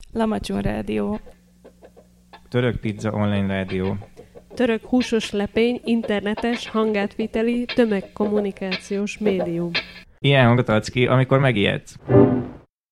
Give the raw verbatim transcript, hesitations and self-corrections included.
Lamacson Rádió. Török Pizza Online Rádió. Török húsos lepény, internetes, hangátviteli, tömegkommunikációs médium. Ilyen hangot adsz ki, amikor megijedsz.